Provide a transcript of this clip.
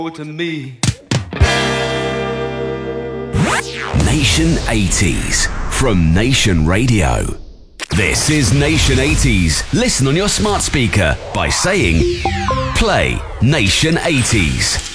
to me. Nation 80s from Nation Radio. This is Nation 80s. Listen on your smart speaker by saying, play Nation 80s.